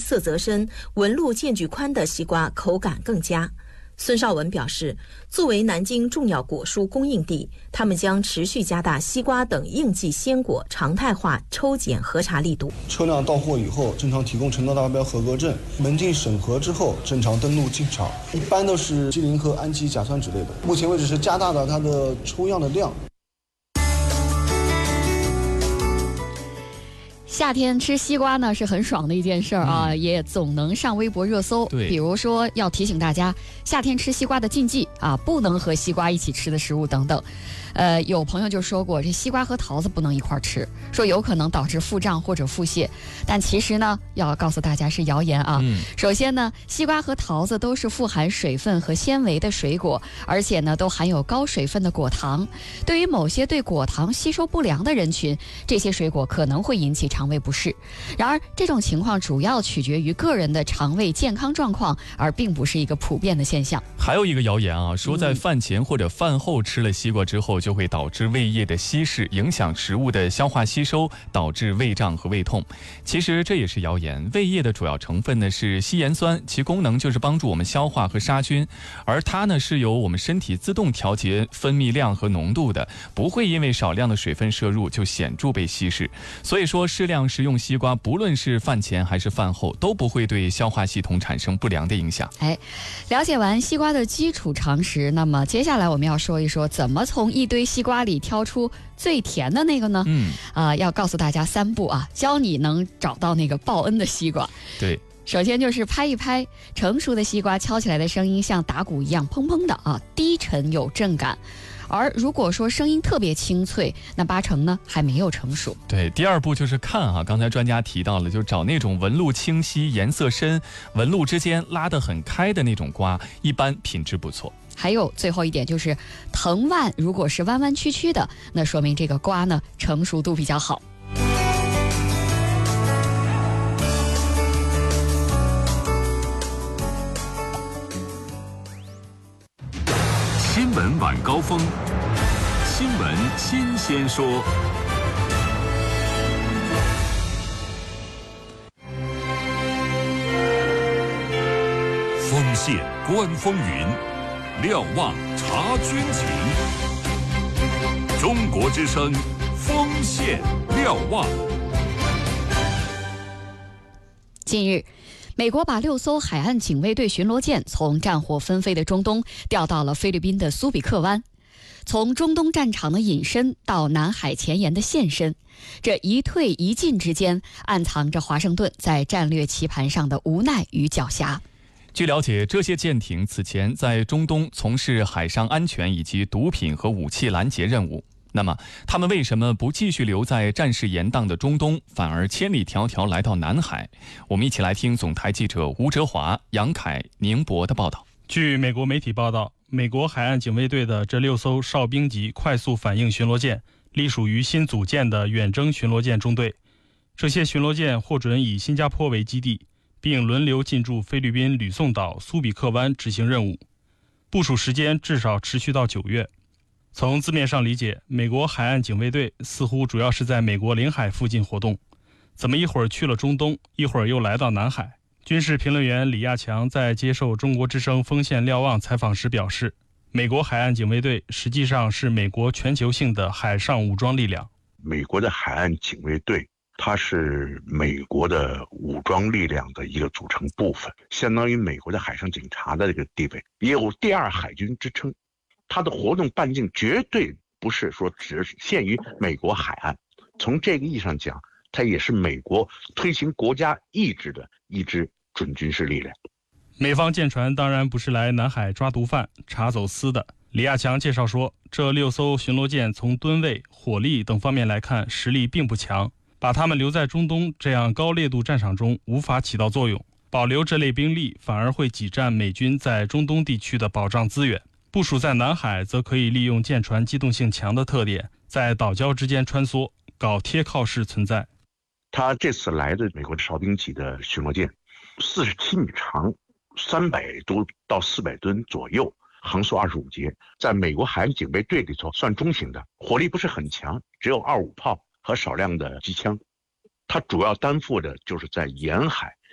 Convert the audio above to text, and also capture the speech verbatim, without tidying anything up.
色泽深、纹路间距宽的西瓜口感更佳。孙绍文表示，作为南京重要果蔬供应地，他们将持续加大西瓜等应季鲜果常态化抽检核查力度。 车辆到货以后，正常提供承诺达标合格证，门禁审核之后，正常登录进场，一般都是吉林和氨基甲酸酯类的。目前为止是加大了它的抽样的量。 夏天吃西瓜呢是很爽的一件事儿啊、嗯，也总能上微博热搜。 对， 比如说要提醒大家，夏天吃西瓜的禁忌啊，不能和西瓜一起吃的食物等等。呃，有朋友就说过，这西瓜和桃子不能一块儿吃，说有可能导致腹胀或者腹泻。但其实呢，要告诉大家是谣言啊。 嗯、 首先呢，西瓜和桃子都是富含水分和纤维的水果，而且呢都含有高水分的果糖。对于某些对果糖吸收不良的人群，这些水果可能会引起肠胃不适。然而，这种情况主要取决于个人的肠胃健康状况，而并不是一个普遍的现象。 还有一个谣言啊，说在饭前或者饭后吃了西瓜之后，就会导致胃液的稀释，影响食物的消化吸收，导致胃胀和胃痛。其实这也是谣言。胃液的主要成分呢是稀盐酸，其功能就是帮助我们消化和杀菌，而它呢是由我们身体自动调节分泌量和浓度的，不会因为少量的水分摄入就显著被稀释。所以说，适量食用西瓜，不论是饭前还是饭后，都不会对消化系统产生不良的影响。 哎，了解完西瓜的基础常识，那么接下来我们要说一说，怎么从一堆西瓜里挑出最甜的那个呢？ 嗯， 啊、呃，要告诉大家三步啊，教你能找到那个报恩的西瓜。 对。 首先就是拍一拍，成熟的西瓜敲起来的声音像打鼓一样砰砰的啊，低沉有震感。而如果说声音特别清脆，那八成呢还没有成熟。 对，第二步就是看啊，刚才专家提到了，就找那种纹路清晰、颜色深、纹路之间拉得很开的那种瓜，一般品质不错。 还有最后一点就是藤蔓，如果是弯弯曲曲的，那说明这个瓜呢成熟度比较好。 新闻晚高峰，新闻新鲜说。锋线观风云，瞭望察军情。中国之声，锋线瞭望。 近日，美国把六艘海岸警卫队巡逻舰从战火纷飞的中东调到了菲律宾的苏比克湾。从中东战场的隐身到南海前沿的现身，这一退一进之间，暗藏着华盛顿在战略棋盘上的无奈与狡黠。 据了解，这些舰艇此前在中东从事海上安全以及毒品和武器拦截任务。那么，他们为什么不继续留在战事严荡的中东，反而千里迢迢来到南海？我们一起来听总台记者吴哲华、杨凯、宁博的报道。 据美国媒体报道，美国海岸警卫队的这六艘哨兵级快速反应巡逻舰隶属于新组建的远征巡逻舰中队。这些巡逻舰获准以新加坡为基地，并轮流进驻菲律宾吕宋岛、苏比克湾执行任务，部署时间至少持续到九月。从字面上理解，美国海岸警卫队似乎主要是在美国领海附近活动，怎么一会儿去了中东，一会儿又来到南海？军事评论员李亚强在接受中国之声锋线瞭望采访时表示，美国海岸警卫队实际上是美国全球性的海上武装力量。 美国的海岸警卫队它是美国的武装力量的一个组成部分，相当于美国的海上警察的这个地位，也有第二海军之称。它的活动半径绝对不是说只限于美国海岸，从这个意义上讲，它也是美国推行国家意志的一支准军事力量。 美方舰船当然不是来南海抓毒贩、查走私的。李亚强介绍说，这六艘巡逻舰从吨位、火力等方面来看，实力并不强，把他们留在中东这样高烈度战场中无法起到作用，保留这类兵力反而会挤占美军在中东地区的保障资源。部署在南海则可以利用舰船机动性强的特点，在岛礁之间穿梭，搞贴靠式存在。 他这次来的美国哨兵级的巡逻舰，四十七米长，三百多到四百吨左右，航速二十五节，在美国海岸警备队里头算中型的，火力不是很强，只有二五炮和少量的机枪。它主要担负的就是在沿海